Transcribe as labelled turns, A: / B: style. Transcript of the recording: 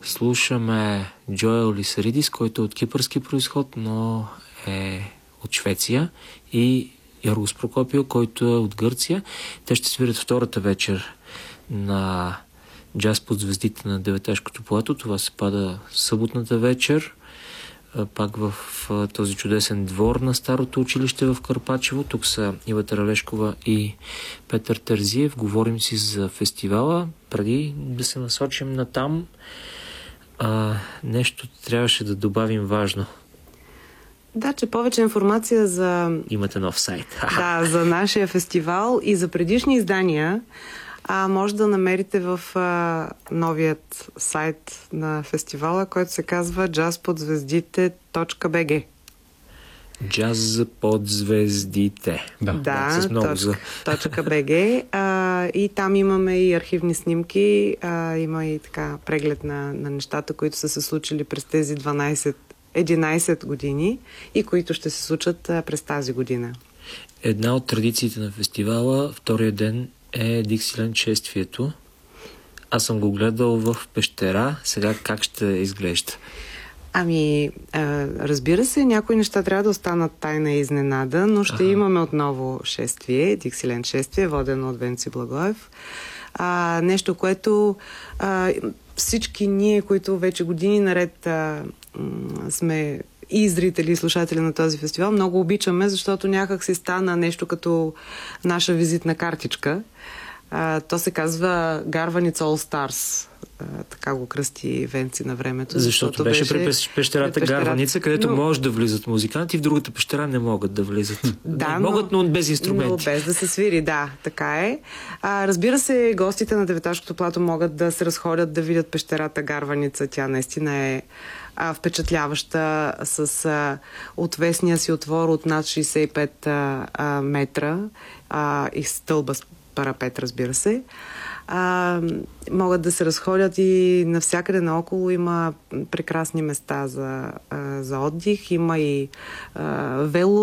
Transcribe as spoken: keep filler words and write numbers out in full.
A: слушаме Джоел Лисаридис, който е от кипърски произход, но е от Швеция, и Йоргос Прокопио, който е от Гърция. Те ще свирят втората вечер на Джаз под звездите на Деветешкото плато. Това се пада съботната вечер, пак в този чудесен двор на Старото училище в Карпачево. Тук са Ива Таралешкова и Петър Терзиев. Говорим си за фестивала. Преди да се насочим на там, а, нещо трябваше да добавим важно.
B: Да, че повече информация за...
A: Имате нов сайт.
B: Да, за нашия фестивал и за предишни издания а, може да намерите в а, новият сайт на фестивала, който се казва джаз под звездите точка би джи.
A: Джаз под звездите.
B: Да, да,
A: с много
B: точка,
A: за...
B: точка би джи. А, и там имаме и архивни снимки, а, има и така преглед на, на нещата, които са се случили през тези дванайсет единайсет години и които ще се случат а, през тази година.
A: Една от традициите на фестивала, втория ден, е Диксиленд шествието. Аз съм го гледал в пещера. Сега как ще изглежда?
B: Ами, а, разбира се, някои неща трябва да останат тайна и изненада, но ще ага. имаме отново шествие, Диксиленд шествие, водено от Венци Благоев. А, нещо, което а, всички ние, които вече години наред а, м- сме и зрители, и слушатели на този фестивал, много обичаме, защото някак си стана нещо като наша визитна картичка. А, то се казва Гарваница All Stars. А, така го кръсти Венци на времето.
A: Защото, защото беше, беше при пещерата Гарваница, където
B: но...
A: може да влизат музиканти, в другата пещера не могат да влизат.
B: Да,
A: могат, но без инструменти.
B: Но без да се свири, да, така е. А, разбира се, гостите на Деветашкото плато могат да се разходят да видят пещерата Гарваница. Тя наистина е а, впечатляваща с а, отвесния си отвор от над шейсет и пет а, а, метра а, и стълба с парапет, разбира се. А, могат да се разходят и навсякъде наоколо има прекрасни места за, а, за отдих. Има и а, вело